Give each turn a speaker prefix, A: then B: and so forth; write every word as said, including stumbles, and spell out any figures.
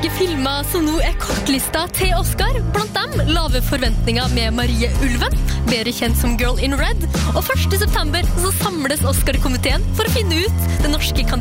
A: norske filmer som nå er kortlista til Oscar. Blant dem lave forventninger med Marie Ulven, bedre kjent som Girl in Red. Og første september så samles Oscar-komiteen for å finne ut den norske kandidaten